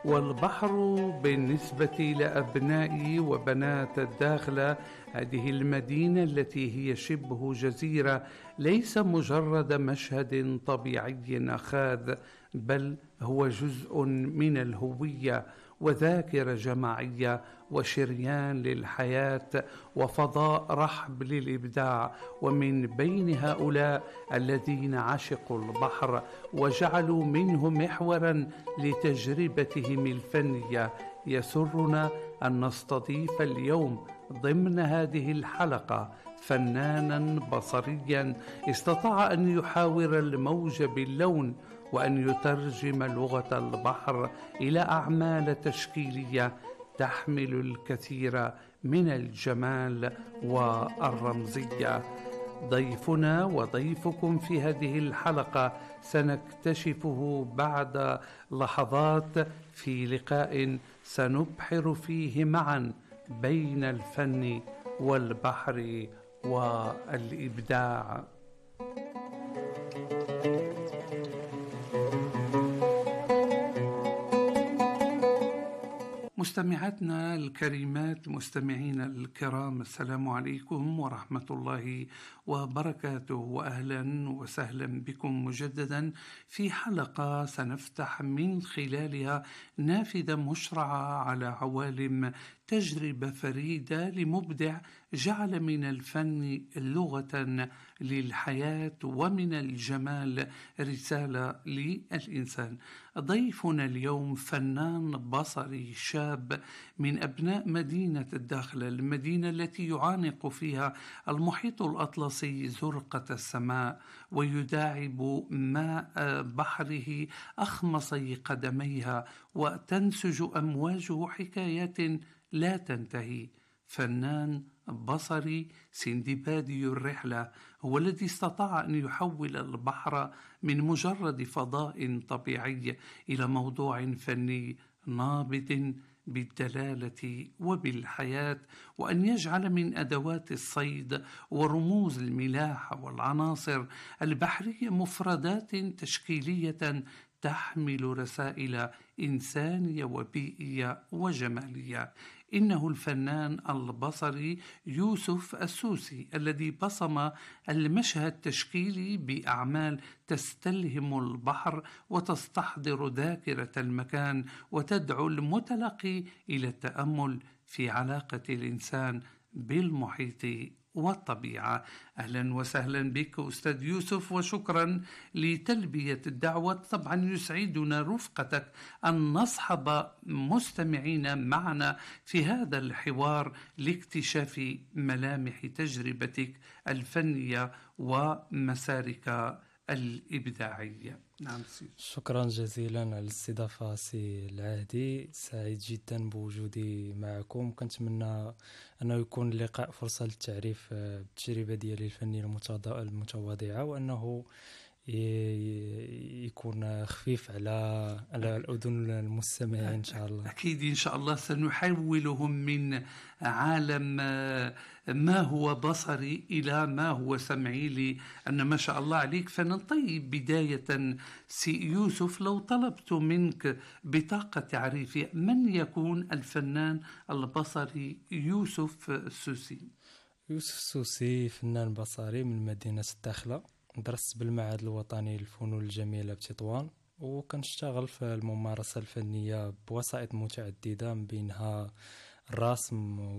والبحر بالنسبة لأبنائي وبنات الداخلة، هذه المدينة التي هي شبه جزيرة، ليس مجرد مشهد طبيعي أخاذ، بل هو جزء من الهوية وذاكرة جماعية وشريان للحياة وفضاء رحب للإبداع. ومن بين هؤلاء الذين عشقوا البحر وجعلوا منه محورا لتجربتهم الفنية، يسرنا أن نستضيف اليوم ضمن هذه الحلقة فنانا بصريا استطاع أن يحاور الموج باللون وأن يترجم لغة البحر إلى أعمال تشكيلية تحمل الكثير من الجمال والرمزية. ضيفنا وضيفكم في هذه الحلقة سنكتشفه بعد لحظات في لقاء سنبحر فيه معا بين الفن والبحر والإبداع. مستمعاتنا الكريمات، مستمعينا الكرام، السلام عليكم ورحمة الله وبركاته، وأهلا وسهلا بكم مجددا في حلقة سنفتح من خلالها نافذة مشرعة على عوالم تجربة فريدة لمبدع جعل من الفن لغة للحياة ومن الجمال رسالة للإنسان. ضيفنا اليوم فنان بصري شاب من أبناء مدينة الداخلة، المدينة التي يعانق فيها المحيط الأطلسي زرقة السماء ويداعب ماء بحره أخمصي قدميها وتنسج أمواجه حكايات لا تنتهي. فنان بصري سندبادي الرحلة هو الذي استطاع أن يحول البحر من مجرد فضاء طبيعي إلى موضوع فني نابض بالدلالة وبالحياة، وأن يجعل من أدوات الصيد ورموز الملاحة والعناصر البحرية مفردات تشكيلية تحمل رسائل إنسانية وبيئية وجمالية. إنه الفنان البصري يوسف السوسي الذي بصم المشهد التشكيلي بأعمال تستلهم البحر وتستحضر ذاكرة المكان وتدعو المتلقي إلى التأمل في علاقة الإنسان بالمحيط والطبيعة. أهلا وسهلا بك أستاذ يوسف، وشكرا لتلبية الدعوة. طبعا يسعدنا رفقتك أن نصحب مستمعين معنا في هذا الحوار لاكتشاف ملامح تجربتك الفنية ومسارك الإبداعية. نعم سيدي. شكرا جزيلا على الاستضافة سي العهدي، سعيد جدا بوجودي معكم. كنتمنى أنه يكون اللقاء فرصة للتعريف بالتجربة ديالي الفنية المتواضعة، وأنه يكون خفيف على الأذن المستمعين إن شاء الله. أكيد إن شاء الله سنحولهم من عالم ما هو بصري إلى ما هو سمعي، لأن ما شاء الله عليك فنان. طيب بداية سي يوسف، لو طلبت منك بطاقة تعريفية، من يكون الفنان البصري يوسف السوسي؟ يوسف السوسي فنان بصري من مدينة الداخلة، درست بالمعهد الوطني للفنون الجميلة بتطوان، وكنشتغل في الممارسة الفنية بوسائط متعددة من بينها الرسم